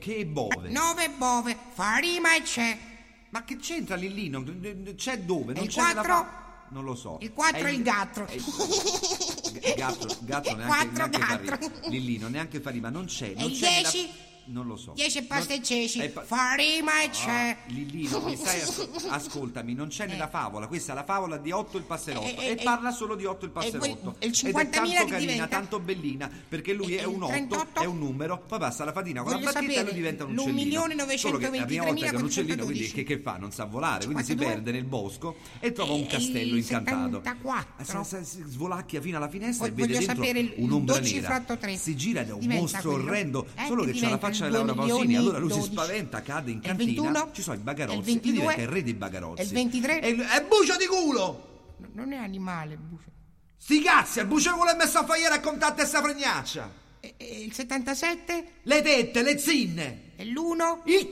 Che bove? 9 bove, fa rima e c'è. Ma che c'entra Lillino? C'è dove? Non Il c'è nella 4? Non lo so. Il 4 è il gatto. Gatto Quattro neanche fa gatto. rima. Lillino neanche fa rima, non c'è. E Non il c'è 10? Non lo so. 10 pasta e ceci, pa- fa rima e c'è. Lillino, mi stai ascoltami, non c'è nella favola. Questa è la favola di Otto il passerotto e, E- parla solo di Otto il passerotto. e il ed è 50.000 tanto che carina, diventa? tanto bellina, perché lui è E un il 8, 38? è un numero, poi passa la fatina con Voglio la bacchetta e sapere, lui diventa un uccellino. Solo che la prima volta che è un uccellino, quindi 1.923.412. che fa? Non sa volare, quindi si 52? perde nel bosco e trova un E castello il incantato. 74? Si svolacchia fino alla finestra e Voglio vede dentro sapere il un'ombra 12 nera. fratto 3. Si gira ed è un Diventa mostro quello. orrendo, solo che c'ha la diventa faccia il di Laura 2 Pausini. Allora lui si milioni 12. spaventa, cade in E il cantina, 21? ci sono i E il bagarozzi, 22? lui diventa il re dei bagarozzi. E il 23? È bucio di culo! Non è animale, bucio. Sti cazzi, il bucio di culo è messo a fare a contatto e sta fregnaccia! E il 77? Le tette, le zinne! E l'1? Il